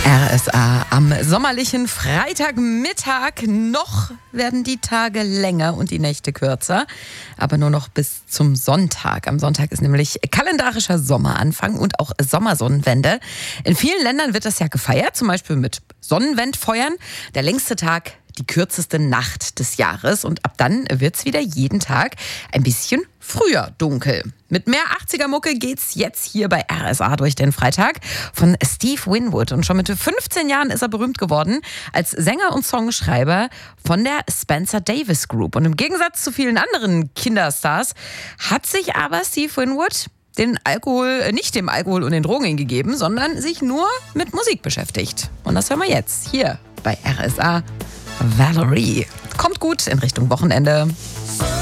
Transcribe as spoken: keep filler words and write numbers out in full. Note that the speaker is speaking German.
R S A am sommerlichen Freitagmittag. Noch werden die Tage länger und die Nächte kürzer, aber nur noch bis zum Sonntag. Am Sonntag ist nämlich kalendarischer Sommeranfang und auch Sommersonnenwende. In vielen Ländern wird das ja gefeiert, zum Beispiel mit Sonnenwendfeuern. Der längste Tag, die kürzeste Nacht des Jahres, und ab dann wird's wieder jeden Tag ein bisschen früher dunkel. Mit mehr achtziger-Mucke geht's jetzt hier bei R S A durch den Freitag von Steve Winwood. Und schon mit fünfzehn Jahren ist er berühmt geworden als Sänger und Songschreiber von der Spencer Davis Group. Und im Gegensatz zu vielen anderen Kinderstars hat sich aber Steve Winwood den Alkohol, nicht dem Alkohol und den Drogen hingegeben, sondern sich nur mit Musik beschäftigt. Und das hören wir jetzt hier bei R S A. Valerie. Kommt gut in Richtung Wochenende.